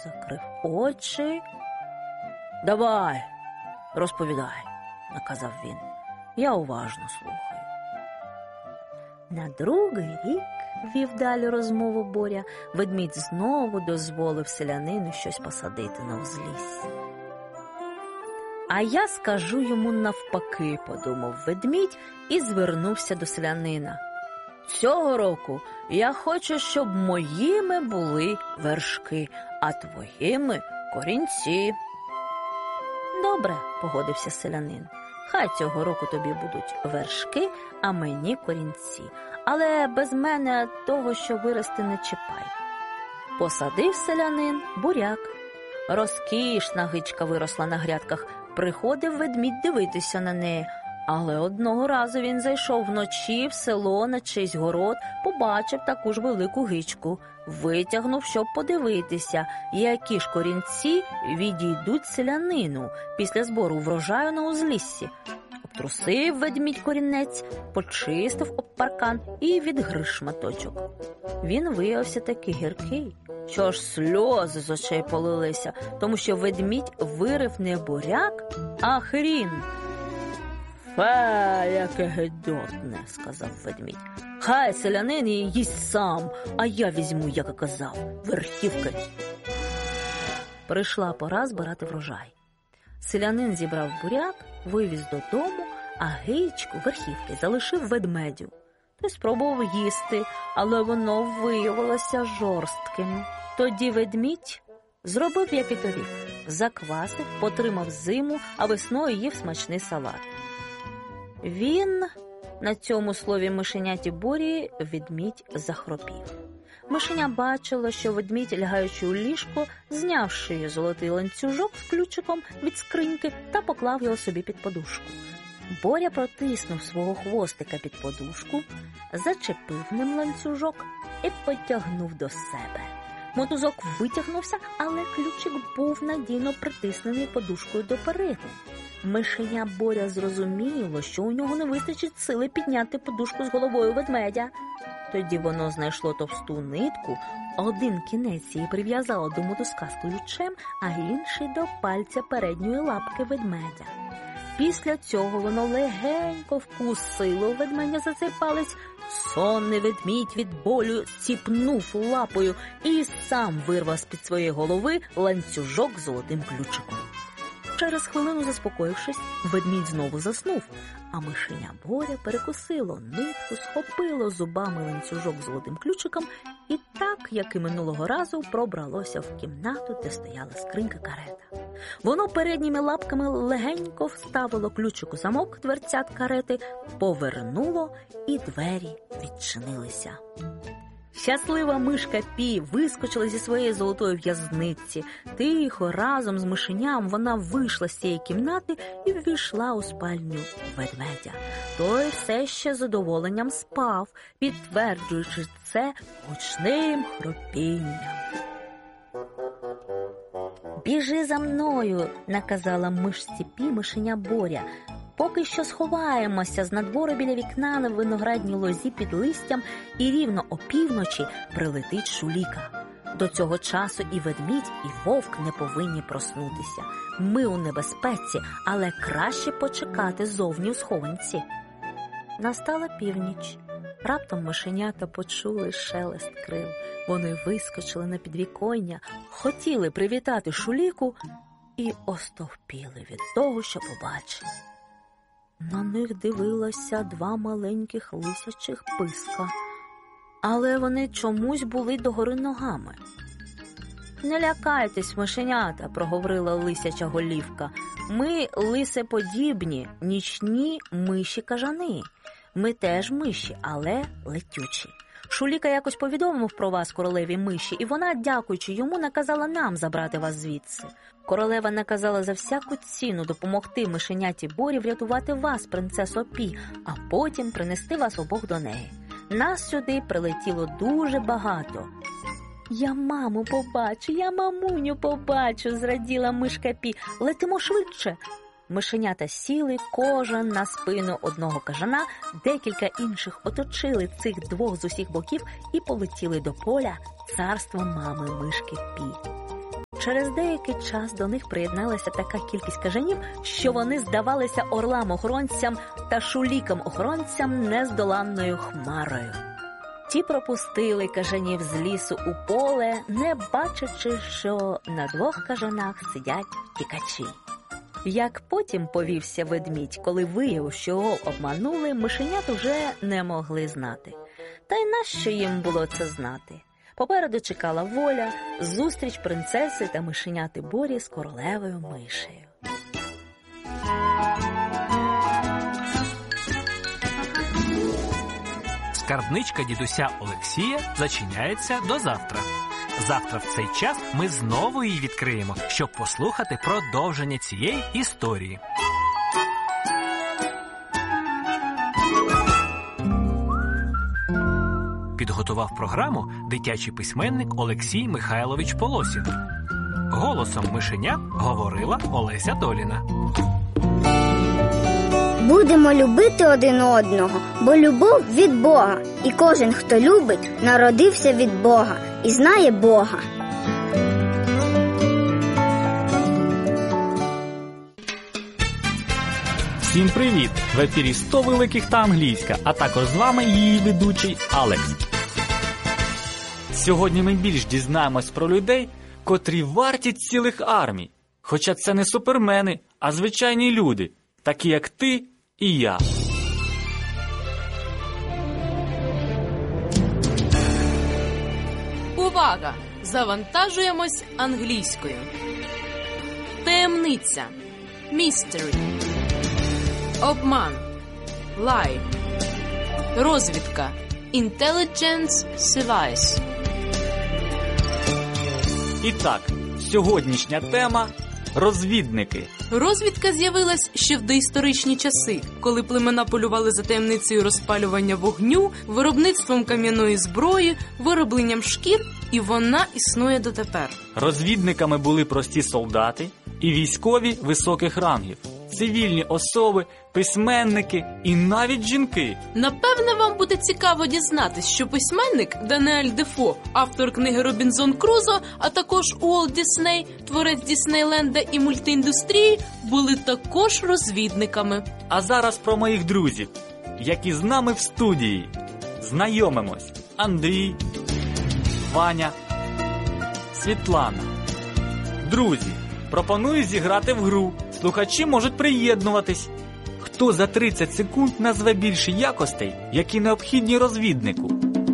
закрив очі. «Давай, розповідай», – наказав він. «Я уважно слухаю». На другий рік, вів далі розмову Боря, ведмідь знову дозволив селянину щось посадити на узліссі. «А я скажу йому навпаки», – подумав ведмідь і звернувся до селянина. «Цього року я хочу, щоб моїми були вершки, а твоїми – корінці». «Добре», – погодився селянин. «Хай цього року тобі будуть вершки, а мені корінці. Але без мене того, що вирости, не чіпай». Посадив селянин буряк. Розкішна гичка виросла на грядках. Приходив ведмідь дивитися на неї. Але одного разу він зайшов вночі в село на чийсь город, побачив таку ж велику гичку. Витягнув, щоб подивитися, які ж корінці відійдуть селянину після збору врожаю на узліссі. Обтрусив ведмідь корінець, почистив об паркан і відгриз шматочок. Він виявився такий гіркий, що аж сльози з очей полилися, тому що ведмідь вирив не буряк, а хрін. «Фе, яке гидотне», – сказав ведмідь. «Хай селянин її їсть сам, а я візьму, як і казав, верхівки». Прийшла пора збирати врожай. Селянин зібрав буряк, вивіз додому, а гичку, верхівки, залишив ведмедю. Той спробував їсти, але воно виявилося жорстким. Тоді ведмідь зробив, як і торік. Заквасив, потримав зиму, а весною їв смачний салат. На цьому слові мишеняті Борі ведмідь захропів. Мишеня бачила, що ведмідь, лягаючи у ліжко, зняв з шиї золотий ланцюжок з ключиком від скриньки та поклав його собі під подушку. Боря протиснув свого хвостика під подушку, зачепив ним ланцюжок і потягнув до себе. Мотузок витягнувся, але ключик був надійно притиснений подушкою до перини. Мишеня Боря зрозуміло, що у нього не вистачить сили підняти подушку з головою ведмедя. Тоді воно знайшло товсту нитку, один кінець її прив'язало до мотузка з ключем, а інший до пальця передньої лапки ведмедя. Після цього воно легенько вкусило ведмедя за цей палець. Сонний ведмідь від болю ціпнув лапою і сам вирвав з-під своєї голови ланцюжок з золотим ключиком. Через хвилину, заспокоївшись, ведмідь знову заснув, а мишеня Боря перекусило нитку, схопило зубами ланцюжок з золотим ключиком і так, як і минулого разу, пробралося в кімнату, де стояла скринька-карета. Воно передніми лапками легенько вставило ключик у замок дверцят карети, повернуло, і двері відчинилися. Щаслива мишка Пі вискочила зі своєї золотої в'язниці. Тихо, разом з мишеням вона вийшла з цієї кімнати і ввійшла у спальню ведмедя. Той все ще з задоволенням спав, підтверджуючи це гучним хропінням. «Біжи за мною», – наказала мишці Пі мишеня Боря. «Поки що сховаємося з надвору біля вікна на виноградній лозі під листям, і рівно опівночі прилетить Шуліка. До цього часу і ведмідь, і вовк не повинні проснутися. Ми у небезпеці, але краще почекати зовні у схованці». Настала північ. Раптом мишенята почули шелест крил. Вони вискочили на підвіконня, хотіли привітати Шуліку і остовпіли від того, що побачили. На них дивилося два маленьких лисячих писка, але вони чомусь були догори ногами. «Не лякайтесь, мишенята», – проговорила лисяча голівка. «Ми лисеподібні, нічні миші-кажани. Ми теж миші, але летючі. Шуліка якось повідомив про вас королеві миші, і вона, дякуючи йому, наказала нам забрати вас звідси. Королева наказала за всяку ціну допомогти мишеняті Борі врятувати вас, принцесо Пі, а потім принести вас обох до неї. Нас сюди прилетіло дуже багато». «Я маму побачу, я мамуню побачу», – зраділа мишка Пі. «Летимо швидше». Мишенята сіли кожен на спину одного кажана, декілька інших оточили цих двох з усіх боків і полетіли до поля царства мами мишки Пі. через деякий час до них приєдналася така кількість кажанів, що вони здавалися орлам-охоронцям та шулікам-охоронцям нездоланною хмарою. Ті пропустили кажанів з лісу у поле, не бачачи, що на двох кажанах сидять тікачі. Як потім повівся ведмідь, коли виявив, що його обманули, мишенят уже не могли знати. Та й нащо їм було це знати? Попереду чекала воля, зустріч принцеси та мишеняти Борі з королевою мишею. Скарбничка дідуся Олексія зачиняється до завтра. Завтра в цей час ми знову її відкриємо, щоб послухати продовження цієї історії. Підготував програму дитячий письменник Олексій Михайлович Полосін. Голосом мишенят говорила Олеся Доліна. Будемо любити один одного, бо любов від Бога. І кожен, хто любить, народився від Бога і знає Бога. Всім привіт! В ефірі 100 великих та англійська, а також з вами її ведучий Алекс. Сьогодні ми більш дізнаємось про людей, котрі варті цілих армій. Хоча це не супермени, а звичайні люди, такі як ти і я. Увага! Завантажуємось англійською. Таємниця. Mystery. Обман. Lie. Розвідка. Intelligence Service. І так, сьогоднішня тема – розвідники. Розвідка з'явилась ще в доісторичні часи, коли племена полювали за таємницею розпалювання вогню, виробництвом кам'яної зброї, виробленням шкір, і вона існує дотепер. Розвідниками були прості солдати і військові високих рангів, цивільні особи, письменники і навіть жінки. Напевне, вам буде цікаво дізнатись, що письменник Даніель Дефо, автор книги «Робінзон Крузо», а також Уолт Дісней, творець Діснейленда і мультиіндустрії, були також розвідниками. А зараз про моїх друзів, які з нами в студії. Знайомимось. Андрій, Ваня, Світлана. Друзі, пропоную зіграти в гру. Слухачі можуть приєднуватись. Хто за 30 секунд назве більше якостей, які необхідні розвіднику?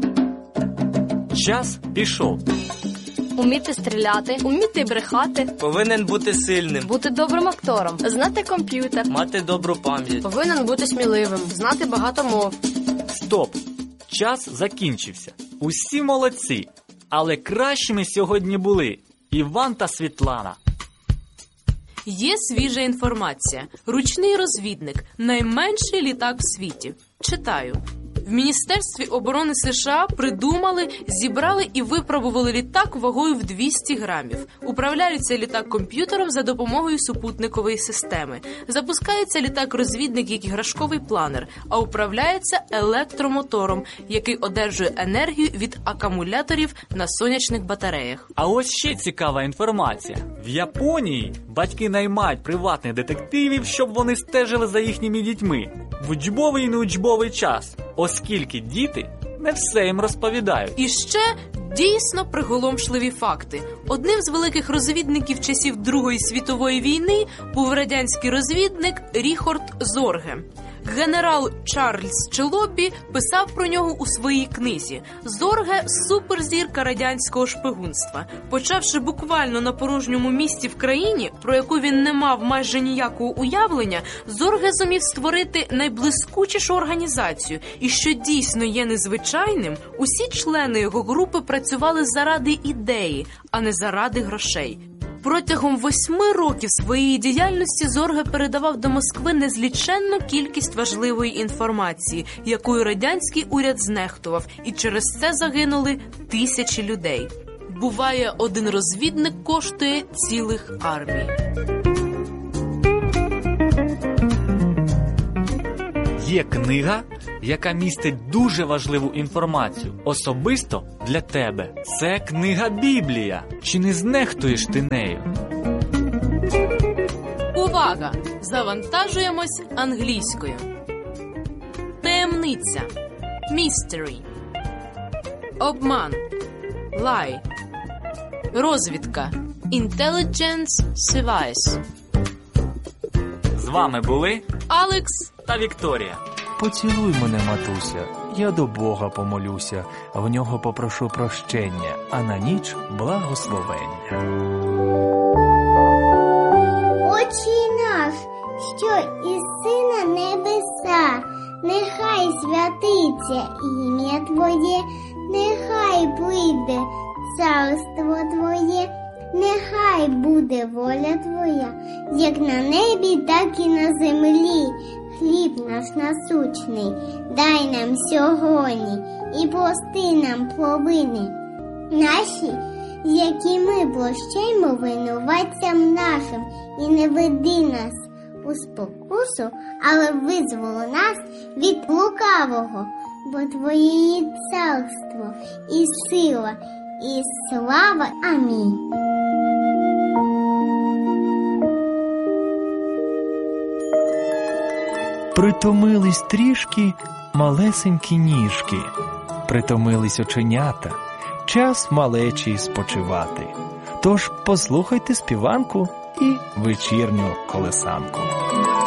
Час пішов. Уміти стріляти, уміти брехати, повинен бути сильним, бути добрим актором, знати комп'ютер, мати добру пам'ять, повинен бути сміливим, знати багато мов. Стоп! Час закінчився. Усі молодці, але кращими сьогодні були Іван та Світлана. Є свіжа інформація. Ручний розвідник – найменший літак в світі. Читаю. В Міністерстві оборони США придумали, зібрали і випробували літак вагою в 200 грамів. Управляється літак комп'ютером за допомогою супутникової системи. Запускається літак-розвідник як іграшковий планер, а управляється електромотором, який одержує енергію від акумуляторів на сонячних батареях. А ось ще цікава інформація. В Японії батьки наймають приватних детективів, щоб вони стежили за їхніми дітьми в учбовий і неучбовий час, оскільки діти не все їм розповідають. І ще дійсно приголомшливі факти. Одним з великих розвідників часів Другої світової війни був радянський розвідник Ріхард Зорге. Генерал Чарльз Челобі писав про нього у своїй книзі. Зорге – суперзірка радянського шпигунства. Почавши буквально на порожньому місці в країні, про яку він не мав майже ніякого уявлення, Зорге зумів створити найблискучішу організацію. І що дійсно є незвичайним, усі члени його групи працювали заради ідеї, а не заради грошей. Протягом 8 років своєї діяльності Зорге передавав до Москви незліченну кількість важливої інформації, якою радянський уряд знехтував, і через це загинули тисячі людей. Буває, один розвідник коштує цілих армій. Є книга яка містить дуже важливу інформацію, особисто для тебе. Це книга Біблія. Чи не знехтуєш ти нею? Увага! Завантажуємось англійською. Таємниця. Mystery. Обман. Lie. Розвідка. Intelligence Service. З вами були Алекс та Вікторія. Поцілуй мене, матуся, я до Бога помолюся, в нього попрошу прощення, а на ніч благословення. Отче наш, що єси на небеса, нехай святиться ім'я Твоє, нехай прийде царство Твоє, нехай буде воля Твоя, як на небі, так і на землі. Хліб наш насущний дай нам сьогодні і прости нам провини наші, які ми прощаємо винуватцям нашим, і не веди нас у спокусу, але визволи нас від лукавого, бо Твоє є царство, і сила, і слава. Амінь. Притомились трішки малесенькі ніжки, притомились оченята, час малечі спочивати. Тож послухайте співанку і вечірню колесанку.